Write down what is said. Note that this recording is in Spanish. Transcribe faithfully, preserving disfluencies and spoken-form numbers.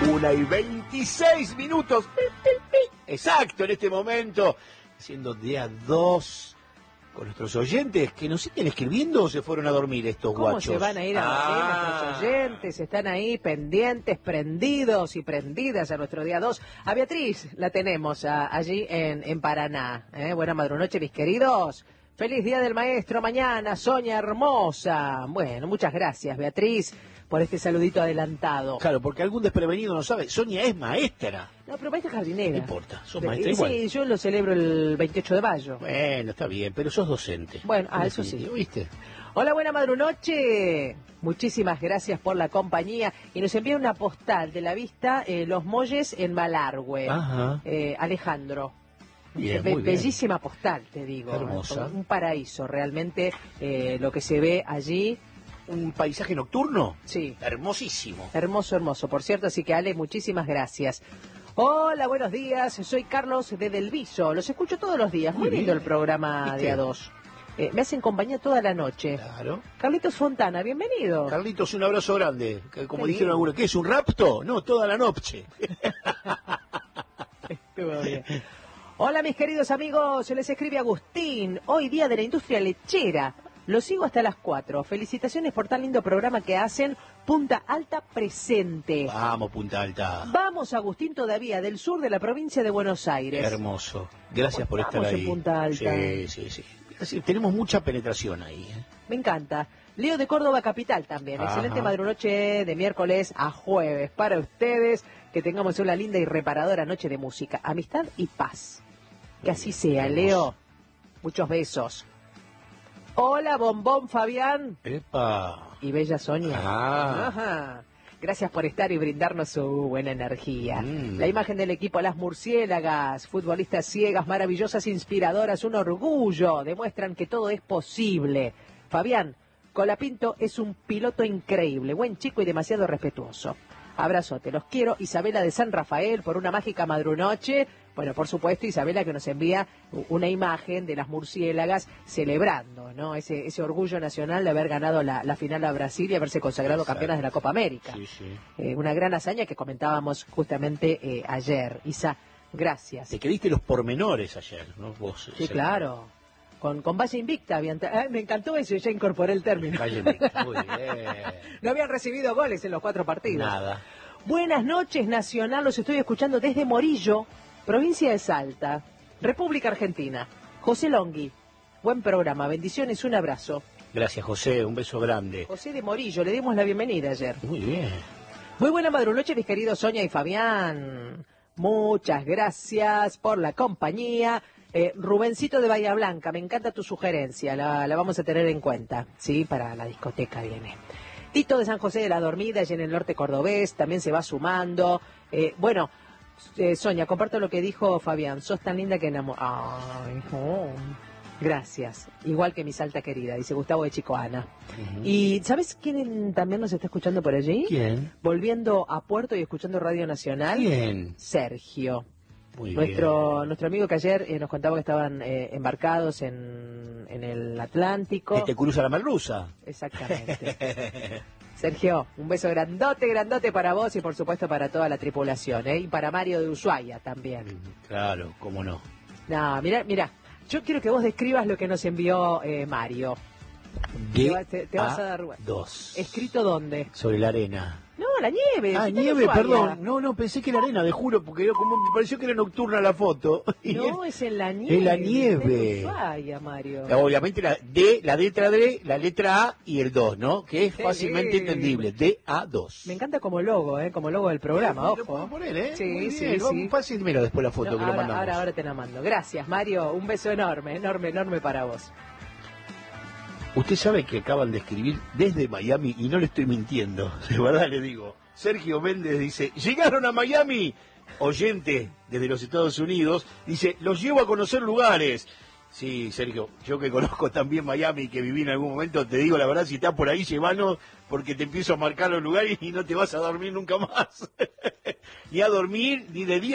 Una y veintiséis minutos. Exacto, en este momento. Siendo día dos con nuestros oyentes que nos siguen escribiendo o se fueron a dormir estos ¿Cómo guachos. se van a ir a dormir Ah. nuestros oyentes? Están ahí pendientes, prendidos y prendidas a nuestro día dos. A Beatriz la tenemos a, allí en, en Paraná. ¿eh? Buena madrunoche, mis queridos. Feliz Día del Maestro mañana, Sonia hermosa. Bueno, muchas gracias, Beatriz, por este saludito adelantado. Claro, porque algún desprevenido no sabe. Sonia es maestra. No, pero maestra jardinera. No importa, sos De- maestra sí, igual. yo lo celebro el veintiocho de mayo. Bueno, está bien, pero sos docente. Bueno, ah, En eso sí. definitiva, ¿viste? Hola, buena madrunoche. Muchísimas gracias por la compañía. Y nos envía una postal de la vista eh, Los Molles en Malargüe. Ajá. Eh, Alejandro. Bien, Be- muy bien. Bellísima postal, te digo. Hermosa. Un paraíso, realmente, eh, lo que se ve allí. Un paisaje nocturno. Sí, Hermosísimo. hermoso, hermoso. Por cierto, así que Ale, muchísimas gracias. Hola, buenos días. Soy Carlos de Delviso. Los escucho todos los días. Muy Muy lindo bien. el programa ¿Viste? de A dos. Eh, me hacen compañía toda la noche. Claro. Carlitos Fontana, bienvenido. Carlitos, un abrazo grande. Que, Como Qué dijeron lindo. algunos, ¿qué es un rapto? No, toda la noche. Estuvo bien. Hola, mis queridos amigos. Se les escribe Agustín. Hoy día de la industria lechera. Los sigo hasta las cuatro. Felicitaciones por tan lindo programa que hacen. Punta Alta presente. Vamos, Punta Alta. Vamos, Agustín, todavía del sur de la provincia de Buenos Aires. Hermoso. Gracias por estar Estamos en ahí. Punta Alta. Sí, sí, sí. Así, tenemos mucha penetración ahí. ¿eh? Me encanta. Leo de Córdoba Capital también. Ajá. Excelente madrunoche de miércoles a jueves para ustedes. Que tengamos una linda y reparadora noche de música, amistad y paz. Que así sea, Hermoso. Leo. Muchos besos. Hola, Bombón Fabián Epa. y Bella Sonia. Ah. Ajá. Gracias por estar y brindarnos su buena energía. Mm. La imagen del equipo Las Murciélagas, futbolistas ciegas, maravillosas, inspiradoras, un orgullo. Demuestran que todo es posible. Fabián Colapinto es un piloto increíble, buen chico y demasiado respetuoso. Abrazote, los quiero. Isabela de San Rafael por una mágica madrunoche. Bueno, por supuesto, Isabela que nos envía una imagen de las murciélagas celebrando, ¿no? Ese, ese orgullo nacional de haber ganado la, la final a Brasil y haberse consagrado Exacto. campeonas de la Copa América. Sí, sí. Eh, una gran hazaña que comentábamos justamente eh, ayer. Isa, gracias. Te creíste los pormenores ayer, ¿no? Vos. Sí, o sea, claro. Con, con base invicta. Habían ah, me encantó eso, ya incorporé el término. Valle Mixto, muy bien. No habían recibido goles en los cuatro partidos. Nada. Buenas noches, Nacional. Los estoy escuchando desde Morillo, provincia de Salta, República Argentina. José Longhi, buen programa. Bendiciones, un abrazo. Gracias, José. Un beso grande. José de Morillo, le dimos la bienvenida ayer. Muy bien. Muy buena madrunoche, mis queridos Sonia y Fabián. Muchas gracias por la compañía. Eh, Rubencito de Bahía Blanca, me encanta tu sugerencia, la, la vamos a tener en cuenta, ¿sí? Para la discoteca viene. Tito de San José de la Dormida, y en el norte cordobés, también se va sumando. Eh, bueno, eh, Sonia, comparto lo que dijo Fabián, sos tan linda que enamor... Ay, oh. Gracias, igual que mi Salta querida, dice Gustavo de Chicoana. Ujú. ¿Y sabes quién también nos está escuchando por allí? ¿Quién? Volviendo a Puerto y escuchando Radio Nacional. ¿Quién? Sergio. Muy Nuestro bien. nuestro amigo que ayer eh, nos contaba que estaban eh, embarcados en, en el Atlántico. Que te cruza la merluza. Exactamente. Sergio, un beso grandote, grandote para vos y por supuesto para toda la tripulación, ¿eh? Y para Mario de Ushuaia también. Claro, cómo no. No, mira, mira, yo quiero que vos describas lo que nos envió eh, Mario. De Te va- te- te vas a dar- dos. ¿Escrito dónde? Sobre la arena. No, la nieve. Ah, está en nieve, Ushuaia. perdón. No, no, pensé que era arena, te juro, porque era como me pareció que era nocturna la foto. Y No, es- es en la nieve. en la está nieve. en Ushuaia, Mario. Obviamente la D, la letra D, la letra A y el dos, ¿no? Que es Qué fácilmente lindo. entendible. D A dos. Me encanta como logo, ¿eh? Como logo del programa, Lo puedo ojo. poner, ¿eh? Sí, Muy sí, bien. sí. Vamos, Pásenmelo después la foto No, que lo ahora, mandamos. ahora, ahora te la mando. Gracias, Mario. Un beso enorme, enorme, enorme para vos. Usted sabe que acaban de escribir desde Miami y no le estoy mintiendo, de verdad le digo. Sergio Méndez dice, llegaron a Miami, oyente desde los Estados Unidos, dice, los llevo a conocer lugares. Sí, Sergio, yo que conozco también Miami, que viví en algún momento, te digo la verdad, si estás por ahí, llévanos, porque te empiezo a marcar los lugares y no te vas a dormir nunca más. Ni a dormir, ni de día.